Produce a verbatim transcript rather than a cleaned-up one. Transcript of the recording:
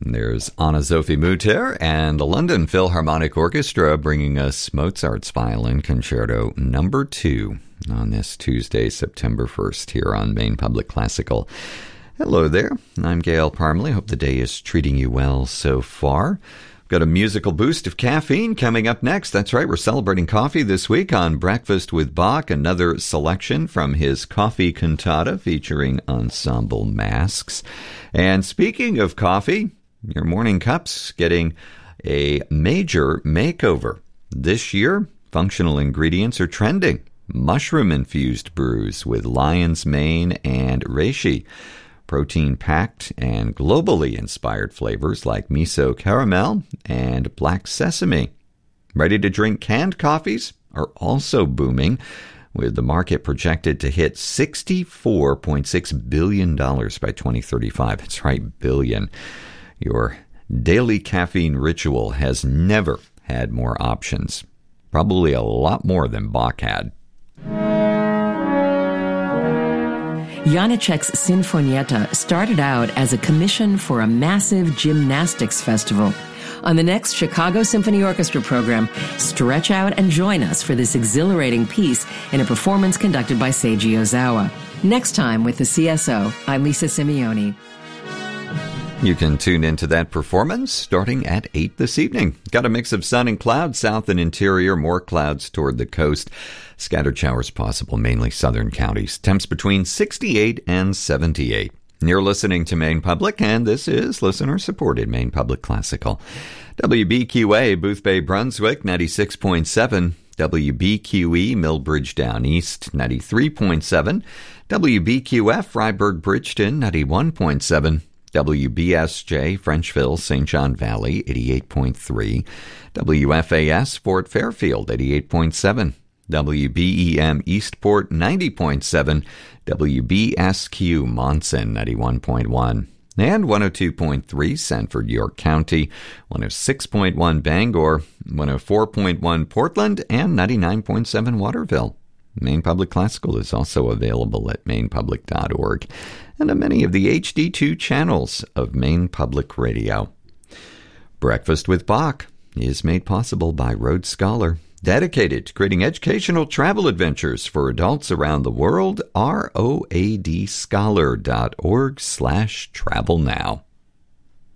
There's Anna-Sophie Mutter and the London Philharmonic Orchestra bringing us Mozart's Violin Concerto number two on this Tuesday, September first, here on Maine Public Classical. Hello there, I'm Gail Parmley. Hope the day is treating you well so far. Got a musical boost of caffeine coming up next. That's right, we're celebrating coffee this week on Breakfast with Bach, another selection from his coffee cantata featuring ensemble masks. And speaking of coffee, your morning cup's getting a major makeover. This year, functional ingredients are trending. Mushroom-infused brews with lion's mane and reishi. Protein-packed and globally inspired flavors like miso caramel and black sesame. Ready-to-drink canned coffees are also booming, with the market projected to hit sixty-four point six billion dollars by twenty thirty-five. That's right, billion. Your daily caffeine ritual has never had more options. Probably a lot more than Bach had. Janacek's Sinfonietta started out as a commission for a massive gymnastics festival. On the next Chicago Symphony Orchestra program, stretch out and join us for this exhilarating piece in a performance conducted by Seiji Ozawa. Next time with the C S O, I'm Lisa Simeone. You can tune into that performance starting at eight this evening. Got a mix of sun and clouds, south and interior, more clouds toward the coast. Scattered showers possible, mainly southern counties. Temps between sixty-eight and seventy-eight. You're listening to Maine Public, and this is listener-supported Maine Public Classical. W B Q A, Booth Bay, Brunswick, ninety-six point seven. W B Q E, Millbridge Down East, ninety-three point seven. W B Q F, Freiburg, Bridgeton, ninety-one point seven. W B S J, Frenchville, Saint John Valley, eighty-eight point three. W F A S, Fort Fairfield, eighty-eight point seven. W B E M, Eastport, ninety point seven. W B S Q, Monson, ninety-one point one. And one oh two point three, Sanford, York County, one oh six point one, Bangor, one oh four point one, Portland, and ninety-nine point seven, Waterville. Maine Public Classical is also available at maine public dot org and on many of the H D two channels of Maine Public Radio. Breakfast with Bach is made possible by Rhodes Scholar, dedicated to creating educational travel adventures for adults around the world. R O A D scholar dot org slash travel now.